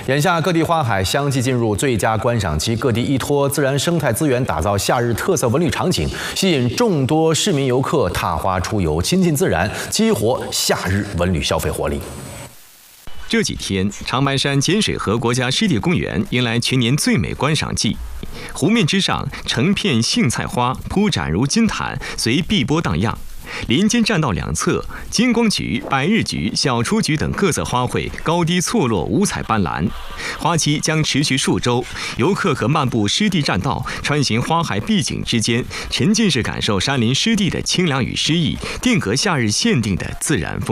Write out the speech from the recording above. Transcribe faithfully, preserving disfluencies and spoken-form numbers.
眼下各地花海相继进入最佳观赏期，各地依托自然生态资源打造夏日特色文旅场景，吸引众多市民游客踏花出游，亲近自然，激活夏日文旅消费活力。 这几天，长白山碱水河国家湿地公园迎来全年最美观赏季。湖面之上，成片荇菜花铺展如金毯，随碧波荡漾。林间栈道两侧，金光菊、百日菊、小雏菊等各色花卉高低错落，五彩斑斓。花期将持续数周，游客可漫步湿地栈道，穿行花海碧景之间，沉浸式感受山林湿地的清凉与诗意，定格夏日限定的自然风。